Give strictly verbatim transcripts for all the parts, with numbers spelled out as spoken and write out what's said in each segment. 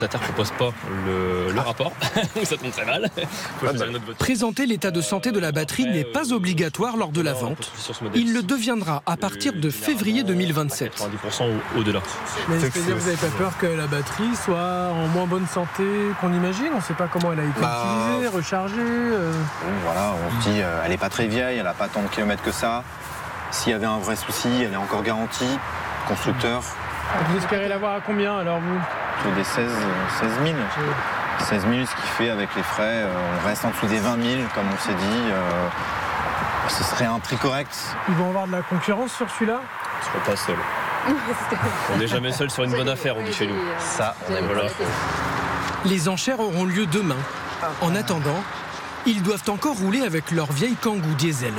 La Terre ne propose pas le, le rapport, ça tombe très mal. Faut ah bah. Présenter l'état de santé de la batterie n'est pas obligatoire lors de la vente. Il le deviendra à partir de février deux mille vingt-sept. quatre-vingt-dix pour cent au-delà. Mais c'est-à-dire que vous n'avez pas peur que la batterie soit en moins bonne santé qu'on imagine? On ne sait pas comment elle a été bah... utilisée, rechargée. Euh... Bon, voilà, on se dit euh, elle n'est pas très vieille, elle n'a pas tant de kilomètres que ça. S'il y avait un vrai souci, elle est encore garantie. Constructeur. Vous espérez l'avoir à combien alors vous? Des seize mille. seize mille, ce qui fait avec les frais, euh, on reste en dessous des vingt mille, comme on s'est dit. Euh, ce serait un prix correct. Ils vont avoir de la concurrence sur celui-là? On ne sera pas seul. On n'est jamais seul sur une bonne affaire, on dit chez nous. Ça, on est voilà. Les enchères auront lieu demain. En attendant, ils doivent encore rouler avec leur vieille Kangoo diesel.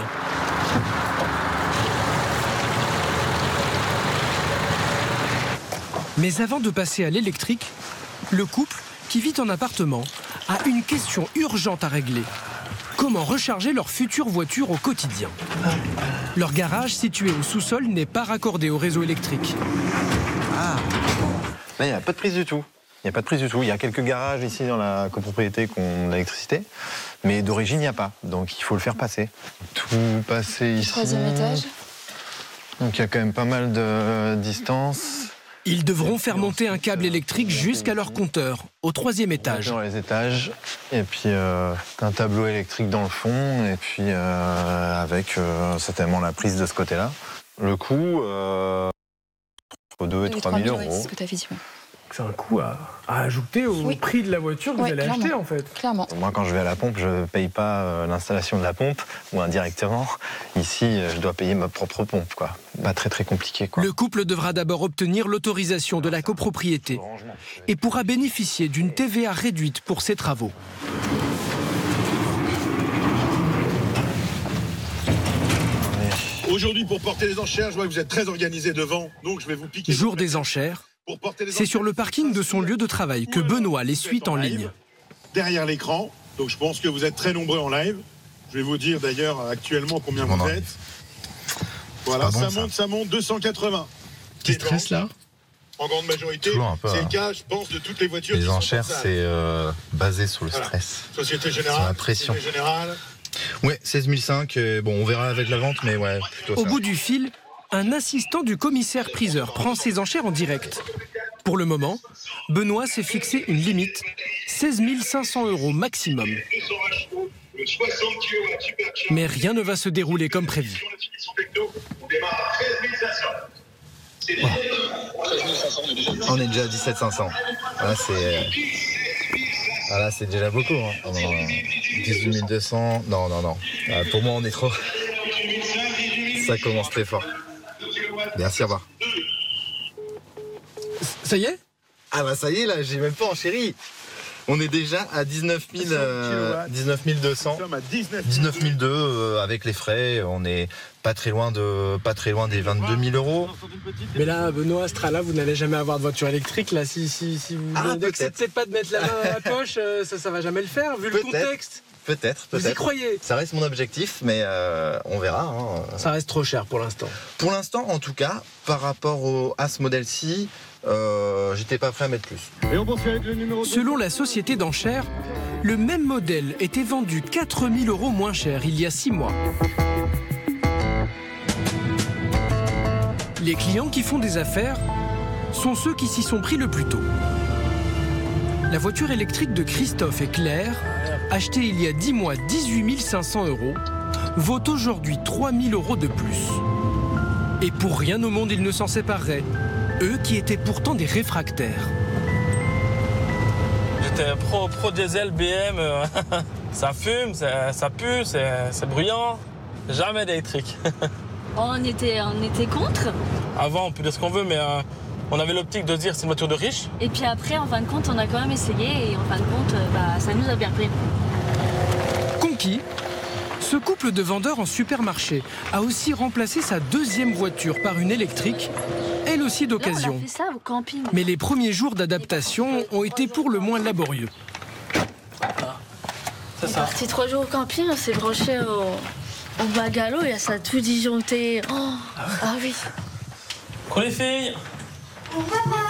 Mais avant de passer à l'électrique, le couple, qui vit en appartement, a une question urgente à régler. Comment recharger leur future voiture au quotidien? Leur garage, situé au sous-sol, n'est pas raccordé au réseau électrique. Ah, là, il n'y a pas de prise du tout. Il n'y a pas de prise du tout. Il y a quelques garages ici dans la copropriété qui ont de l'électricité, mais d'origine, il n'y a pas. Donc, il faut le faire passer. Tout passer ici. Troisième étage. Donc, il y a quand même pas mal de distance. Ils devront faire monter un câble électrique jusqu'à leur compteur, au troisième étage. Dans les étages, et puis euh, un tableau électrique dans le fond, et puis euh, avec euh, certainement la prise de ce côté-là. Le coût, euh, entre deux et trois mille euros. C'est ce que tu as fait, Simon. C'est un coût à, à ajouter au oui. prix de la voiture que oui, vous allez clairement. acheter en fait. Clairement. Moi, quand je vais à la pompe, je ne paye pas euh, l'installation de la pompe, ou indirectement. Ici, je dois payer ma propre pompe, quoi. Pas très très compliqué, quoi. Le couple devra d'abord obtenir l'autorisation de la copropriété et pourra bénéficier d'une T V A réduite pour ses travaux. Aujourd'hui, pour porter les enchères, je vois que vous êtes très organisé devant, donc je vais vous piquer. Jour des enchères. C'est sur le parking de son lieu de travail que Benoît les suit en ligne. Derrière l'écran, donc je pense que vous êtes très nombreux en live. Je vais vous dire d'ailleurs actuellement combien vous êtes. Voilà, bon, ça, ça monte, ça monte, deux cent quatre-vingts. Qui stresse là? En grande majorité, c'est le cas, je pense, de toutes les voitures. Les enchères, c'est euh, basé sur le stress. Voilà. Société Générale. Sur la pression. Société Générale. Ouais, seize mille cinq. Euh, bon, on verra avec la vente, mais ouais, plutôt Au ça. bout du fil, un assistant du commissaire priseur prend ses enchères en direct. Pour le moment, Benoît s'est fixé une limite, seize mille cinq cents euros maximum. Mais rien ne va se dérouler comme prévu. Oh. On est déjà à dix-sept cinq cents. Là, c'est... Ah là, c'est déjà beaucoup. Hein. Oh, dix-huit mille deux cents. Non, non, non. Ah, pour moi, on est trop. Ça commence très fort. Merci, au revoir. Ça y est? Ah bah ça y est, là, j'ai même pas enchéri. On est déjà à dix-neuf mille deux cents. dix-neuf mille deux euh, avec les frais. On est pas très loin, de, pas très loin des vingt-deux mille euros. Mais là, Benoît, Strala, vous n'allez jamais avoir de voiture électrique. Là, si, si, si vous ah, n'acceptez pas de mettre la main dans la poche, ça, ça va jamais le faire, vu le contexte. Peut-être, peut-être. Vous y croyez? Ça reste mon objectif, mais euh, on verra. Hein. Ça reste trop cher pour l'instant. Pour l'instant, en tout cas, par rapport au, à ce modèle-ci, euh, j'étais pas prêt à mettre plus. Et on poursuit avec le numéro deux. Selon la société d'enchères, le même modèle était vendu quatre mille euros moins cher il y a six mois. Les clients qui font des affaires sont ceux qui s'y sont pris le plus tôt. La voiture électrique de Christophe et Claire, achetée il y a dix mois dix-huit mille cinq cents euros, vaut aujourd'hui trois mille euros de plus. Et pour rien au monde, ils ne s'en sépareraient, eux qui étaient pourtant des réfractaires. J'étais pro, pro diesel B M, euh, ça fume, ça, ça pue, c'est bruyant, jamais d'électrique. On était, on était contre. Avant, on peut dire ce qu'on veut, mais euh, on avait l'optique de dire c'est une voiture de riche. Et puis après, en fin de compte, on a quand même essayé et en fin de compte, bah, ça nous a bien pris. Conquis, ce couple de vendeurs en supermarché a aussi remplacé sa deuxième voiture par une électrique, elle aussi d'occasion. On a fait ça au camping. Mais les premiers jours d'adaptation ont été pour le moins laborieux. On est parti trois jours au camping, on s'est branché au, au bagalo et ça a tout disjoncté. Oh, ah oui. Quoi les filles?